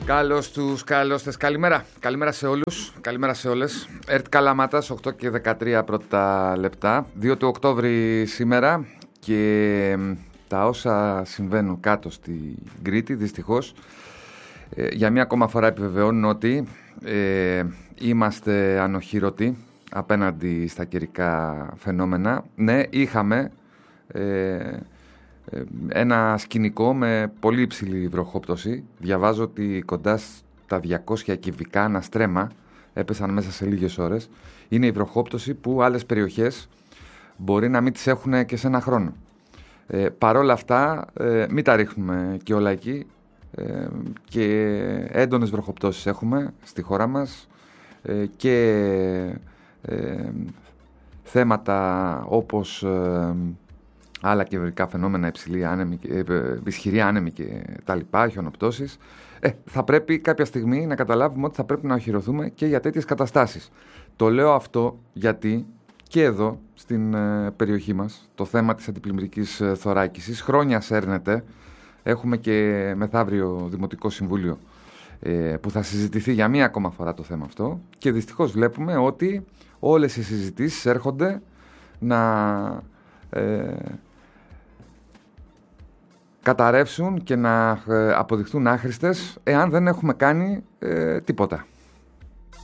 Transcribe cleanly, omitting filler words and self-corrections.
Καλώς τους, καλώς τες. Καλημέρα. Καλημέρα σε όλους. Καλημέρα σε όλες. ΕΡΤ Καλαμάτας, 8 και 13 πρώτα λεπτά. 2 του Οκτώβρη σήμερα και τα όσα συμβαίνουν κάτω στη Κρήτη, δυστυχώς, για μία ακόμα φορά επιβεβαιώνουν ότι είμαστε ανοχήρωτοι απέναντι στα καιρικά φαινόμενα. Ναι, είχαμε ένα σκηνικό με πολύ υψηλή βροχόπτωση. Διαβάζω ότι κοντά στα 200 κυβικά αναστρέμα έπεσαν μέσα σε λίγες ώρες. Είναι η βροχόπτωση που άλλες περιοχές μπορεί να μην τις έχουν και σε ένα χρόνο. Παρόλα αυτά, μην τα ρίχνουμε και όλα εκεί. Και έντονες βροχοπτώσεις έχουμε στη χώρα μας και θέματα όπως άλλα καιρικά φαινόμενα, ισχυρή άνεμη και τα λοιπά, χιονοπτώσεις. Θα πρέπει κάποια στιγμή να καταλάβουμε ότι θα πρέπει να οχυρωθούμε και για τέτοιες καταστάσεις. Το λέω αυτό γιατί και εδώ στην περιοχή μας το θέμα της αντιπλημμυρικής θωράκισης χρόνια σέρνεται. Έχουμε και μεθαύριο Δημοτικό Συμβούλιο που θα συζητηθεί για μία ακόμα φορά το θέμα αυτό και δυστυχώς βλέπουμε ότι όλες οι συζητήσεις έρχονται να καταρρεύσουν και να αποδειχθούν άχρηστες εάν δεν έχουμε κάνει τίποτα.